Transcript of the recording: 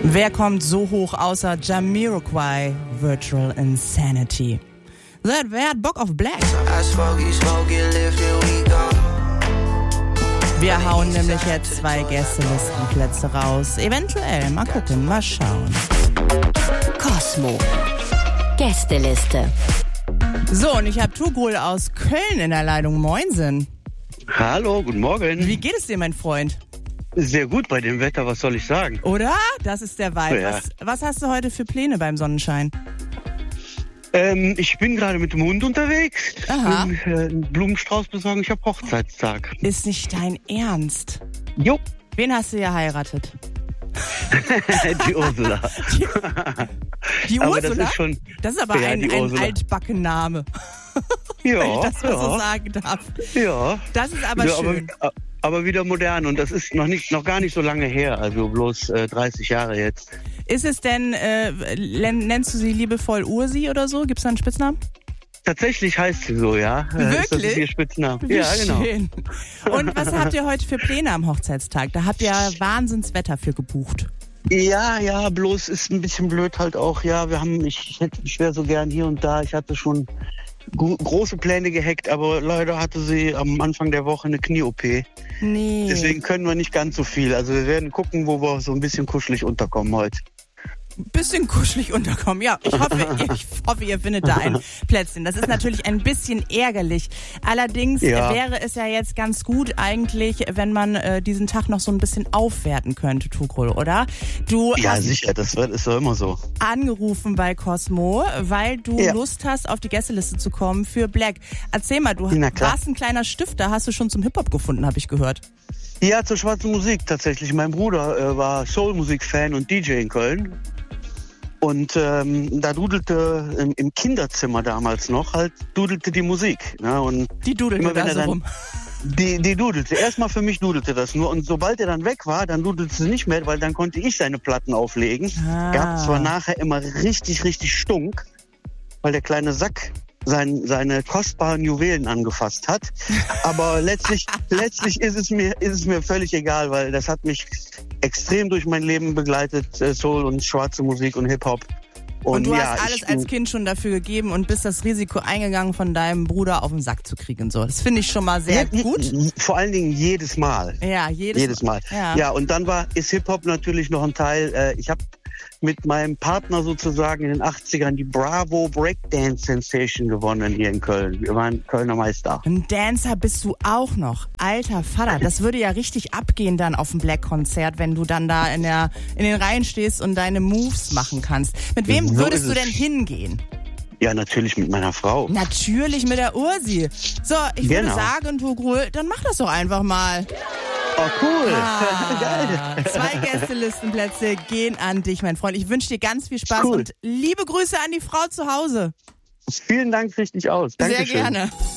Wer kommt so hoch außer Jamiroquai, Virtual Insanity? Wer hat Bock auf Black? Wir hauen nämlich jetzt 2 Gästelistenplätze raus. Eventuell, mal gucken, mal schauen. Cosmo. Gästeliste. So, und ich habe Tugul aus Köln in der Leitung. Moinsen. Hallo, guten Morgen. Wie geht es dir, mein Freund? Sehr gut bei dem Wetter, was soll ich sagen? Oder? Das ist der Vibe. Ja. Was hast du heute für Pläne beim Sonnenschein? Ich bin gerade mit dem Hund unterwegs. Aha. Einen Blumenstrauß besorgen. Ich habe Hochzeitstag. Ist nicht dein Ernst? Jo. Wen hast du geheiratet? Die Ursula. Die Aber Ursula? das ist aber ja, ein Ursula. Altbackenname. Ja, Wenn ich das mal so sagen darf. Ja. Das ist aber ja, schön. Aber wieder modern und das ist noch gar nicht so lange her, also bloß 30 Jahre jetzt. Ist es denn, nennst du sie liebevoll Ursi oder so? Gibt's da einen Spitznamen? Tatsächlich heißt sie so, ja. Wirklich? Das ist ihr Spitzname. Wie Ja, genau. schön. Und was habt ihr heute für Pläne am Hochzeitstag? Da habt ihr Wahnsinnswetter für gebucht. Ja, bloß ist ein bisschen blöd halt auch. Ja, ich wäre so gern hier und da. Ich hatte schon große Pläne gehackt, aber leider hatte sie am Anfang der Woche eine Knie-OP. Nee. Deswegen können wir nicht ganz so viel. Also wir werden gucken, wo wir so ein bisschen kuschelig unterkommen heute. Bisschen kuschelig unterkommen. Ja, ich hoffe, ihr findet da ein Plätzchen. Das ist natürlich ein bisschen ärgerlich. Allerdings wäre es ja jetzt ganz gut eigentlich, wenn man diesen Tag noch so ein bisschen aufwerten könnte, Tugrul, oder? Du hast sicher, ist doch immer so. Angerufen bei Cosmo, weil du Lust hast, auf die Gästeliste zu kommen für Black. Erzähl mal, du warst ein kleiner Stifter, hast du schon zum Hip-Hop gefunden, habe ich gehört. Ja, zur schwarzen Musik tatsächlich. Mein Bruder war Soul-Musik-Fan und DJ in Köln. Und da dudelte im Kinderzimmer damals noch dudelte die Musik. Ne? Und die dudelte da so rum. Die dudelte. Erstmal für mich dudelte das nur. Und sobald er dann weg war, dann dudelte sie nicht mehr, weil dann konnte ich seine Platten auflegen. Gab zwar nachher immer richtig, richtig Stunk, weil der kleine Sack seine kostbaren Juwelen angefasst hat. Aber letztlich ist es mir völlig egal, weil das hat mich extrem durch mein Leben begleitet, Soul und schwarze Musik und Hip-Hop. Und du hast alles als Kind schon dafür gegeben und bist das Risiko eingegangen, von deinem Bruder auf den Sack zu kriegen. So, das finde ich schon mal sehr gut. Vor allen Dingen jedes Mal. Ja, jedes Mal. Ja, und dann ist Hip-Hop natürlich noch ein Teil. Ich habe mit meinem Partner sozusagen in den 80ern die Bravo Breakdance Sensation gewonnen hier in Köln. Wir waren Kölner Meister. Ein Dancer bist du auch noch. Alter Vater, das würde ja richtig abgehen dann auf dem Black-Konzert, wenn du dann da in den Reihen stehst und deine Moves machen kannst. Mit wem würdest du denn hingehen? Ja, natürlich mit meiner Frau. Natürlich mit der Ursi. So, ich würde sagen, Tugrul, dann mach das doch einfach mal. Oh, cool. Geil. 2 Gästelistenplätze gehen an dich, mein Freund. Ich wünsche dir ganz viel Spaß und liebe Grüße an die Frau zu Hause. Vielen Dank, richtig aus. Dankeschön. Sehr gerne.